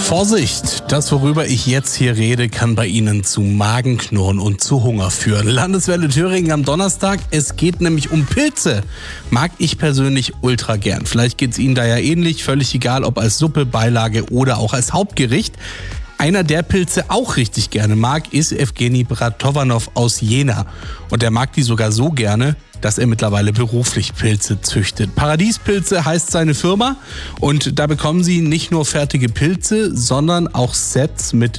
Vorsicht, das, worüber ich jetzt hier rede, kann bei Ihnen zu Magenknurren und zu Hunger führen. Landeswelle Thüringen am Donnerstag, es geht nämlich um Pilze. Mag ich persönlich ultra gern. Vielleicht geht es Ihnen da ja ähnlich, völlig egal, ob als Suppe, Beilage oder auch als Hauptgericht. Einer, der Pilze auch richtig gerne mag, ist Evgeny Bratovanov aus Jena. Und der mag die sogar so gerne, dass er mittlerweile beruflich Pilze züchtet. Paradiespilze heißt seine Firma und da bekommen Sie nicht nur fertige Pilze, sondern auch Sets mit